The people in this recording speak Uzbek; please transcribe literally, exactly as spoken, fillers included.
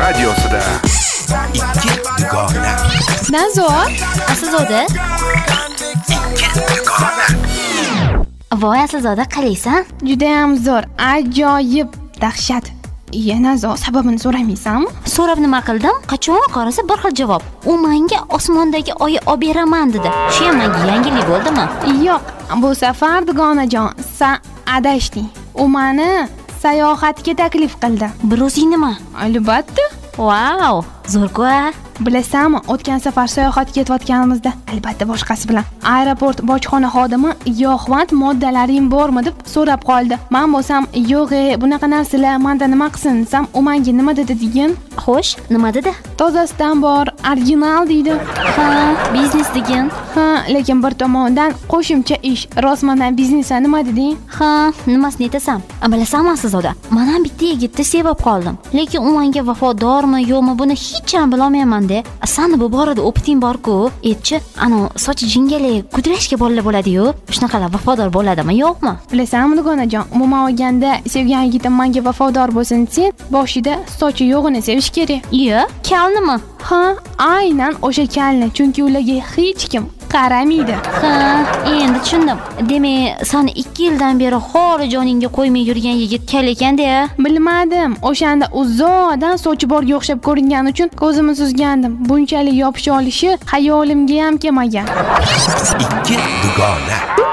radiosida ikki dugona. Nazor, Aslzoda. Ikki dugona. Voy Aslzoda, qalaysan? Juda ham zo'r, ajoyib, dahshat. Iya Nazor, sababini so'ramaysanmi? So'rab nima qildim? Qachon qarasa bir xil javob. U menga osmondagi oyni olib beraman dedi. Shu ham menga yangilik bo'ldimi? Yo'q, bu safar dugonajon, sen adashding. U meni sayohatga taklif qildi. Bir o'zing nima? Albatta. Wow, zo'r-ku. Bilasanmi, o'tgan safar sayohatga ketayotganimizda, albatta boshqasi bilan, aeroport bojxona xodimi giyohvand moddalaring bormi deb so'rab qoldi. Men bo'lsam, yo'q-e, bunaqa narsalar menda nima qilsin desam, u menga nima dedi degan? Xo'sh, nima dedi? Tozasidan bor, original deydi. Ha, biznes degan. Ha, lekin bir tomondan qo'shimcha ish. Rostman biznesa nima deding? Ha, nimasini aytasan? Bilasanmi Aslzoda, men ham bitta yigitni sevib qoldim. Lekin u menga vafodormi, yo'qmi, buni hech ham bilolmayman. Sani bu borada o'piting bor-ku. Aytchi, ana sochi jingali kudrashga bolalar bo'ladi-yu. Shunaqalar vafodor bo'ladimi, yo'qmi? Bilasanmi dugonajon, umuman olganda sevgan yigitim menga vafodor bo'lsin sen, boshida sochi yo'g'ini sevish kerak. Iyo, kalnimi? Ha, aynan o'sha kalni, chunki ularga hech kim qaramaydi. Ha, endi tushundim. Demak, seni ikki yildan beri xori joningga qo'ymay yurgan yigit kal ekan-da. Bilmadim. O'shanda uzoqdan sochi borga o'xshab ko'ringani uchun ko'zimni suzgandim. Bunchalik yopisha olishi xayolimga ham kelmagan. Ikki dugona.